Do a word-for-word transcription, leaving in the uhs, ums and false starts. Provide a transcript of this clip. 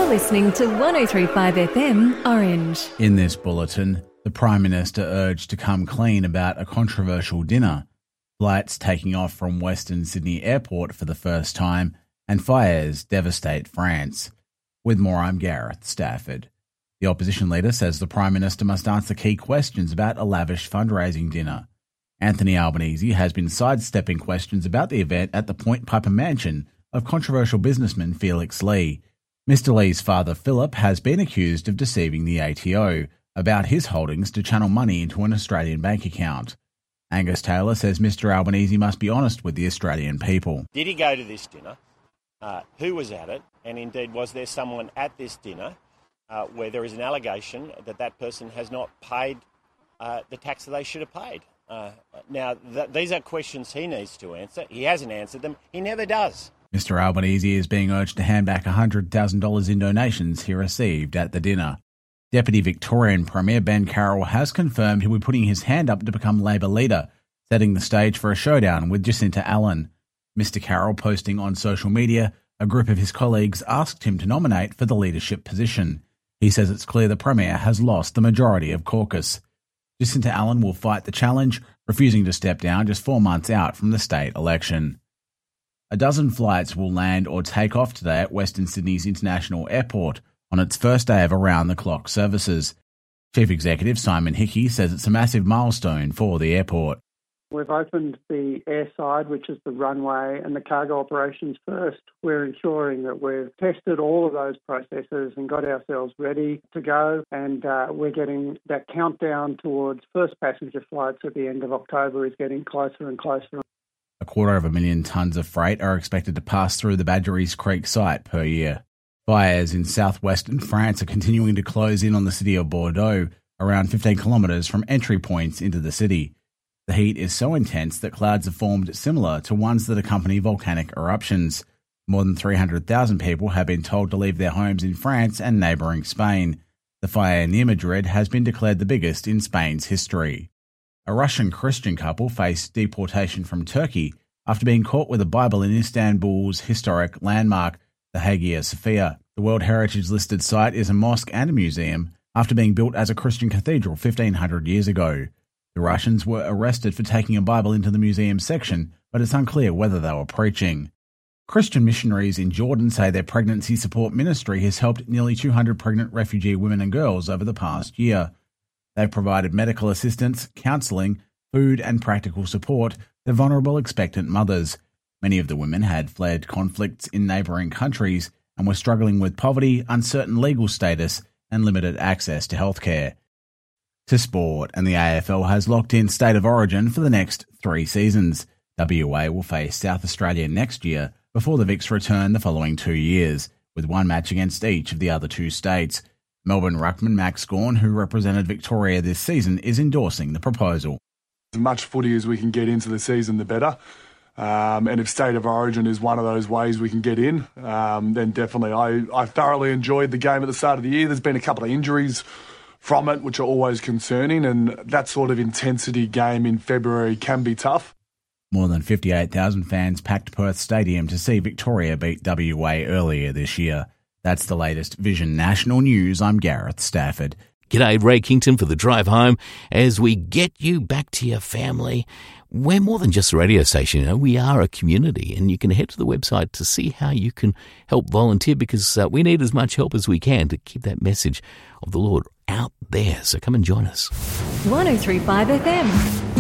You're listening to one oh three point five F M Orange. In this bulletin, the Prime Minister urged to come clean about a controversial dinner, flights taking off from Western Sydney Airport for the first time, and fires devastate France. With more, I'm Gareth Stafford. The opposition leader says the Prime Minister must answer key questions about a lavish fundraising dinner. Anthony Albanese has been sidestepping questions about the event at the Point Piper mansion of controversial businessman Felix Lee. Mister Lee's father, Philip, has been accused of deceiving the A T O about his holdings to channel money into an Australian bank account. Angus Taylor says Mister Albanese must be honest with the Australian people. Did he go to this dinner? Uh, who was at it? And indeed, was there someone at this dinner uh, where there is an allegation that that person has not paid uh, the tax that they should have paid? Uh, now, th- these are questions he needs to answer. He hasn't answered them. He never does. Mister Albanese is being urged to hand back one hundred thousand dollars in donations he received at the dinner. Deputy Victorian Premier Ben Carroll has confirmed he'll be putting his hand up to become Labor leader, setting the stage for a showdown with Jacinta Allan. Mister Carroll posting on social media, a group of his colleagues asked him to nominate for the leadership position. He says it's clear the Premier has lost the majority of caucus. Jacinta Allan will fight the challenge, refusing to step down just four months out from the state election. A dozen flights will land or take off today at Western Sydney's International Airport on its first day of around-the-clock services. Chief Executive Simon Hickey says it's a massive milestone for the airport. We've opened the airside, which is the runway, and the cargo operations first. We're ensuring that we've tested all of those processes and got ourselves ready to go, and uh, we're getting that countdown towards first passenger flights at the end of October is getting closer and closer. A quarter of a million tonnes of freight are expected to pass through the Badgerys Creek site per year. Fires in southwestern France are continuing to close in on the city of Bordeaux, around fifteen kilometres from entry points into the city. The heat is so intense that clouds have formed similar to ones that accompany volcanic eruptions. More than three hundred thousand people have been told to leave their homes in France and neighbouring Spain. The fire near Madrid has been declared the biggest in Spain's history. A Russian Christian couple faced deportation from Turkey after being caught with a Bible in Istanbul's historic landmark, the Hagia Sophia. The World Heritage listed site is a mosque and a museum after being built as a Christian cathedral fifteen hundred years ago. The Russians were arrested for taking a Bible into the museum section, but it's unclear whether they were preaching. Christian missionaries in Jordan say their pregnancy support ministry has helped nearly two hundred pregnant refugee women and girls over the past year. They've provided medical assistance, counselling, food and practical support to vulnerable expectant mothers. Many of the women had fled conflicts in neighbouring countries and were struggling with poverty, uncertain legal status and limited access to healthcare. To sport, and the A F L has locked in State of Origin for the next three seasons. W A will face South Australia next year before the Vics return the following two years, with one match against each of the other two states. Melbourne ruckman Max Gawn, who represented Victoria this season, is endorsing the proposal. As much footy as we can get into the season, the better. Um, and if State of Origin is one of those ways we can get in, um, then definitely. I, I thoroughly enjoyed the game at the start of the year. There's been a couple of injuries from it, which are always concerning, and that sort of intensity game in February can be tough. More than fifty-eight thousand fans packed Perth Stadium to see Victoria beat W A earlier this year. That's the latest Vision National News. I'm Gareth Stafford. G'day, Ray Kington for the drive home as we get you back to your family. We're more than just a radio station, you know, we are a community, and you can head to the website to see how you can help volunteer, because uh, we need as much help as we can to keep that message of the Lord out there. So come and join us. one oh three point five F M.